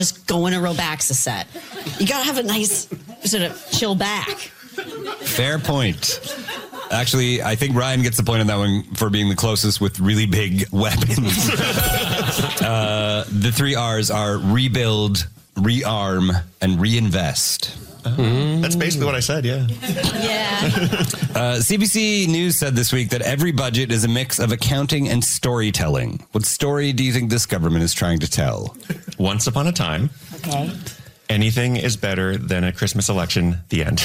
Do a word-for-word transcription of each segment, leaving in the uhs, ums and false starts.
just go in a Robaxa set. You got to have a nice sort of chill back. Fair point. Actually, I think Ryan gets the point on that one for being the closest with really big weapons. uh, the three R's are rebuild, rearm, and reinvest. Mm. That's basically what I said, yeah. Yeah. uh, C B C News said this week that every budget is a mix of accounting and storytelling. What story do you think this government is trying to tell? Once upon a time. Okay. Anything is better than a Christmas election, the end.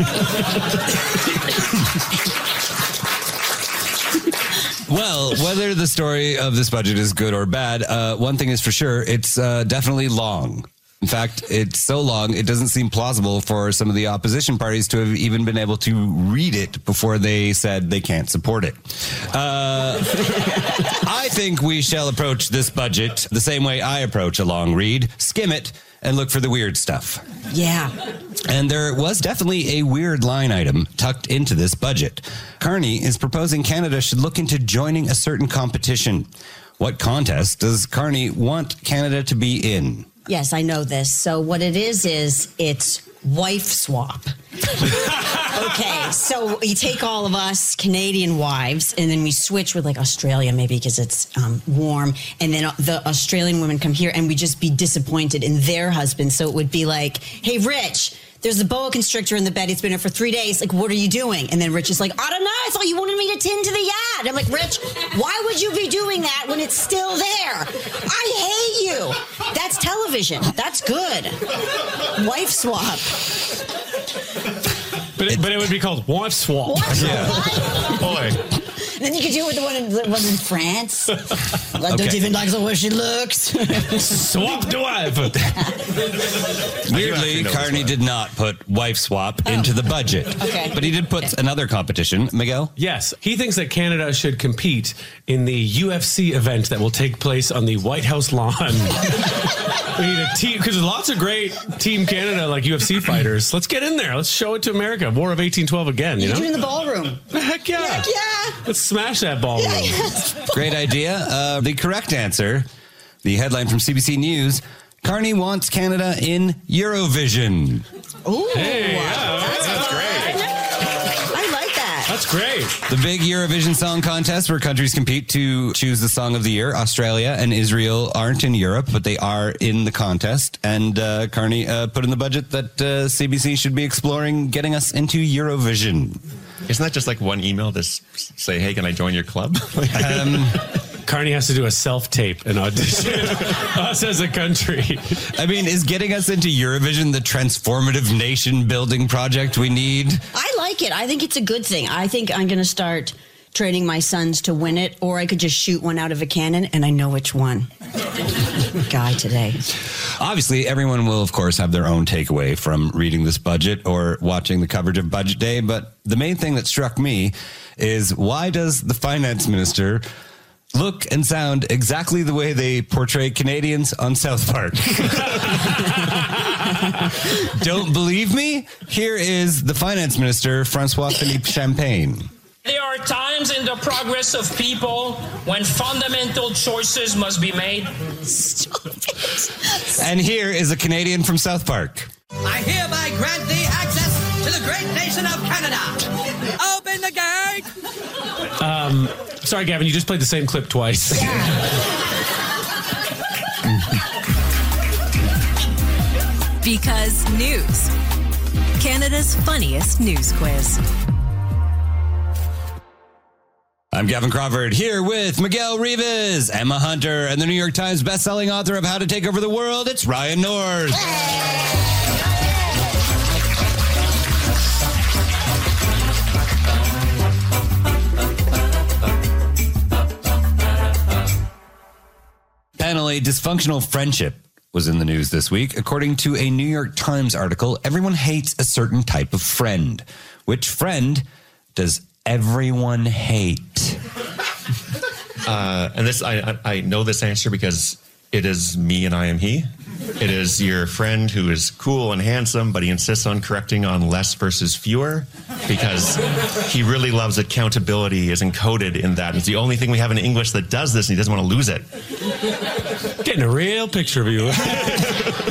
Well, whether the story of this budget is good or bad, uh, one thing is for sure, it's uh, definitely long. In fact, it's so long, it doesn't seem plausible for some of the opposition parties to have even been able to read it before they said they can't support it. Uh, I think we shall approach this budget the same way I approach a long read, skim it, and look for the weird stuff. Yeah. And there was definitely a weird line item tucked into this budget. Carney is proposing Canada should look into joining a certain competition. What contest does Carney want Canada to be in? Yes, I know this. So what it is, is it's wife swap. Okay, so you take all of us Canadian wives, and then we switch with like Australia, maybe because it's um, warm, and then the Australian women come here, and we just be disappointed in their husbands. So it would be like, hey, Rich, there's a boa constrictor in the bed. It's been here for three days. Like, what are you doing? And then Rich is like, I don't know. I thought you wanted me to tend to the yacht. I'm like, Rich, why would you be doing that when it's still there? I hate you. That's television. That's good. Wife swap. But it, but it would be called wife swap. Wife swap. Yeah. Boy. And then you could do it with the one in, the one in France. Like, Okay. don't even like the way she looks. Swap the wife. Weirdly, know this Carney one. did not put wife swap into the budget. Okay. But he did put another competition. Miguel? Yes, he thinks that Canada should compete in the U F C event that will take place on the White House lawn. We need a team, because there's lots of great Team Canada, like U F C fighters. Let's get in there. Let's show it to America. War of eighteen twelve again, you You know? do it in the ballroom. Heck yeah. Heck yeah. Let's smash that ballroom. Yeah, yeah. Great idea. Uh, the correct answer, the headline from C B C News, Carney wants Canada in Eurovision. Ooh, Hey, yeah, that's, that's fun. I like that. That's great. The big Eurovision Song Contest where countries compete to choose the song of the year. Australia and Israel aren't in Europe, but they are in the contest. And uh, Carney uh, put in the budget that uh, C B C should be exploring getting us into Eurovision. Isn't that just like one email to s- say, hey, can I join your club? Um, Carney has to do a self-tape and audition us as a country. I mean, is getting us into Eurovision the transformative nation-building project we need? I like it. I think it's a good thing. I think I'm going to start training my sons to win it, or I could just shoot one out of a cannon, and I know which one. Guy today. Obviously, everyone will, of course, have their own takeaway from reading this budget or watching the coverage of Budget Day. But the main thing that struck me is, why does the finance minister look and sound exactly the way they portray Canadians on South Park? Don't believe me? Here is the finance minister, Francois-Philippe Champagne. There are times in the progress of people when fundamental choices must be made. And here is a Canadian from South Park. I hereby grant thee access to the great nation of Canada. Open the gate. Um, sorry, Gavin, you just played the same clip twice. Because news. Canada's funniest news quiz. I'm Gavin Crawford here with Miguel Rivas, Emma Hunter, and the New York Times bestselling author of How to Take Over the World. It's Ryan North. Panel, a dysfunctional friendship was in the news this week. According to a New York Times article, everyone hates a certain type of friend. Which friend does everyone hate? Uh, and this, I, I I know this answer because it is me and I am he. It is your friend who is cool and handsome, but he insists on correcting on less versus fewer because he really loves accountability is encoded in that. It's the only thing we have in English that does this, and he doesn't want to lose it. Getting a real picture of you.